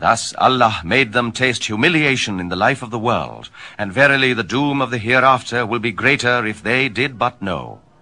Thus Allah made them taste humiliation in the life of the world, and verily the doom of the hereafter will be greater if they did but know.